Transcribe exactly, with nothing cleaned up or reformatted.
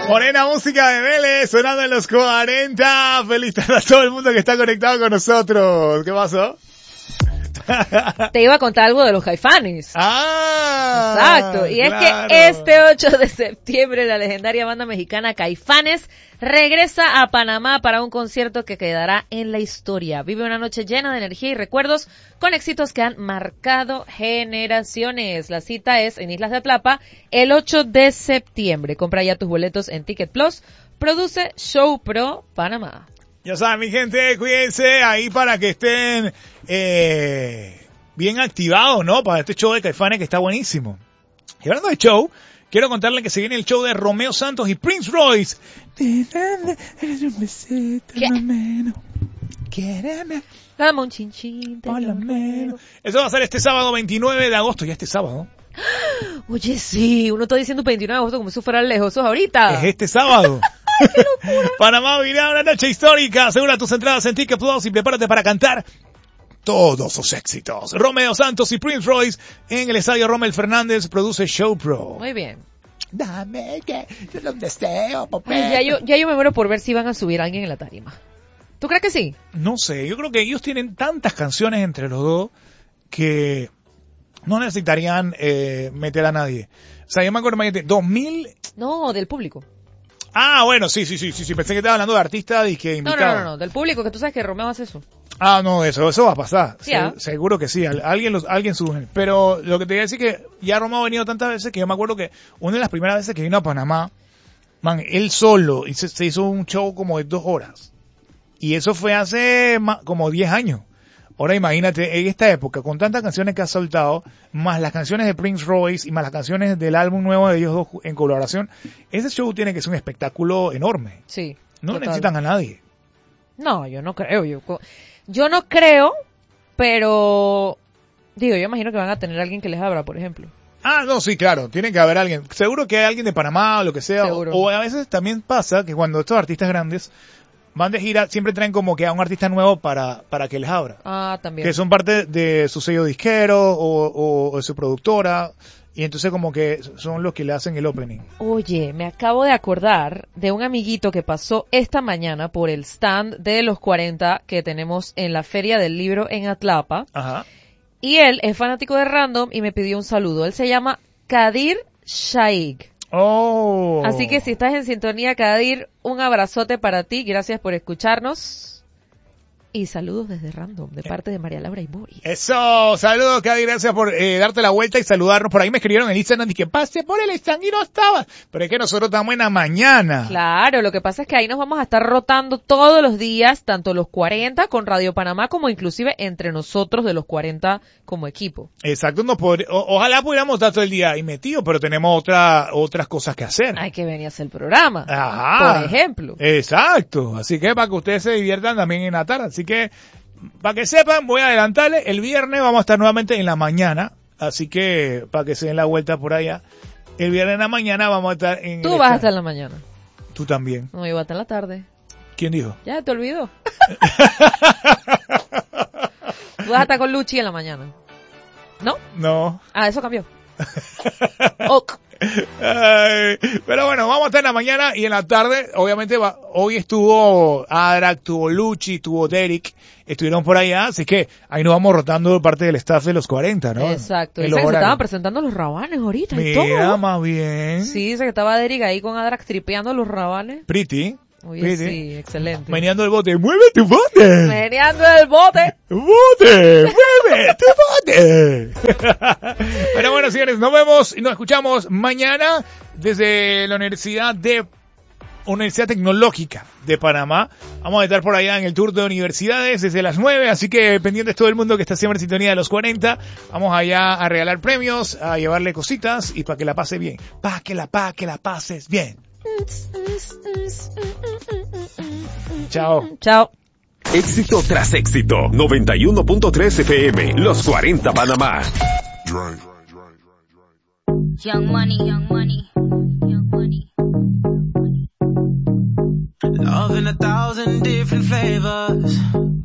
Morena música de Vélez, sonando en los cuarenta. Feliz tarde a todo el mundo que está conectado con nosotros. ¿Qué pasó? Te iba a contar algo de los Caifanes. Ah, exacto. Y claro. Es que este ocho de septiembre la legendaria banda mexicana Caifanes regresa a Panamá para un concierto que quedará en la historia. Vive una noche llena de energía y recuerdos con éxitos que han marcado generaciones. La cita es en Islas de Atlapa el ocho de septiembre. Compra ya tus boletos en Ticket Plus. Produce Show Pro Panamá. Ya saben, mi gente, cuídense ahí para que estén eh, bien activados, ¿no? Para este show de Caifanes que está buenísimo. Y hablando de show, quiero contarles que se viene el show de Romeo Santos y Prince Royce. ¿Qué? Dame un chinchín. Eso va a ser este sábado veintinueve de agosto, ya este sábado. Oye, sí, uno está diciendo veintinueve de agosto como si fuera lejos ahorita. Es este sábado. ¡Ay, qué locura! Panamá vivirá una noche histórica. Asegura tus entradas en Ticket Plus y prepárate para cantar todos sus éxitos. Romeo Santos y Prince Royce en el estadio Rommel Fernández. Produce Show Pro. Muy bien. Dame que yo lo deseo, papá. Ya yo, ya yo me muero por ver si van a subir a alguien en la tarima. ¿Tú crees que sí? No sé, yo creo que ellos tienen tantas canciones entre los dos que no necesitarían eh, meter a nadie. O sea, yo me acuerdo, imagínate, dos mil... No, del público. Ah, bueno, sí, sí, sí, sí, sí, pensé que estaba hablando de artistas y que invitados. No, no, no, no, del público, que tú sabes que Romeo hace eso. Ah, no, eso, eso va a pasar. Sí, Se, ¿ah? Seguro que sí, alguien los, alguien sube. Pero lo que te voy a decir es que ya Romeo ha venido tantas veces que yo me acuerdo que una de las primeras veces que vino a Panamá, man, él solo, y se, se hizo un show como de dos horas. Y eso fue hace ma, como diez años. Ahora imagínate, en esta época, con tantas canciones que ha soltado, más las canciones de Prince Royce y más las canciones del álbum nuevo de ellos dos en colaboración, ese show tiene que ser un espectáculo enorme. Sí. No total. necesitan a nadie. No, yo no creo. Yo, yo no creo, pero digo, yo imagino que van a tener alguien que les abra, por ejemplo. Ah, no, sí, claro, tiene que haber alguien. Seguro que hay alguien de Panamá o lo que sea. O, o a veces también pasa que cuando estos artistas grandes van de gira, siempre traen como que a un artista nuevo para, para que les abra. Ah, también. Que son parte de su sello disquero o, o, o de su productora. Y entonces como que son los que le hacen el opening. Oye, me acabo de acordar de un amiguito que pasó esta mañana por el stand de los cuarenta que tenemos en la Feria del Libro en Atlapa. Ajá. Y él es fanático de Random y me pidió un saludo. Él se llama Kadir Shaikh. Oh. Así que si estás en sintonía, Kadir, un abrazote para ti. Gracias por escucharnos. Y saludos desde Random, de parte de María Laura y Boris. Eso, saludos, Kadir, gracias por eh, darte la vuelta y saludarnos. Por ahí me escribieron en Instagram y que pase por el stand y no estabas. Pero es que nosotros estamos en la mañana. Claro, lo que pasa es que ahí nos vamos a estar rotando todos los días, tanto los cuarenta con Radio Panamá como inclusive entre nosotros de los cuarenta como equipo. Exacto, no pod- o- ojalá pudiéramos estar todo el día ahí metidos, pero tenemos otra, otras cosas que hacer. Hay que venir a hacer el programa, Ajá. por ejemplo. Exacto, así que para que ustedes se diviertan también en la tarde. Así que, para que sepan, voy a adelantarles, el viernes vamos a estar nuevamente en la mañana, así que para que se den la vuelta por allá, el viernes en la mañana vamos a estar en... Tú vas a estar en la mañana. Tú también. No, yo voy a estar en la tarde. ¿Quién dijo? Ya, te olvidó. Tú vas a estar con Luchi en la mañana. ¿No? No. Ah, eso cambió. Ok. Ay, pero bueno, vamos a estar en la mañana y en la tarde, obviamente va, hoy estuvo Adrak, estuvo Luchi, estuvo Derek, estuvieron por allá, así que ahí nos vamos rotando parte del staff de los cuarenta, ¿no? Exacto. En Dice los que se horarios. estaban presentando los rabanes ahorita y Mira, todo. más bien. Sí, dice que estaba Derek ahí con Adrak tripeando los rabanes. Pretty. Oye, Pretty. sí, excelente. Meneando el bote. ¡Mueve tu bote! Meneando el bote. ¡Bote! ¡Mueve tu bote! Pero bueno, señores, nos vemos y nos escuchamos mañana desde la Universidad de Universidad Tecnológica de Panamá. Vamos a estar por allá en el tour de universidades desde las nueve, así que pendientes todo el mundo que está siempre en sintonía de los cuarenta. Vamos allá a regalar premios, a llevarle cositas y para que la pase bien. Para que la, pa, que la pases bien. Chao. Chao. Éxito tras éxito. noventa y uno punto tres F M. Los cuarenta Panamá. Young money, young money, young money. Love in a thousand different flavors.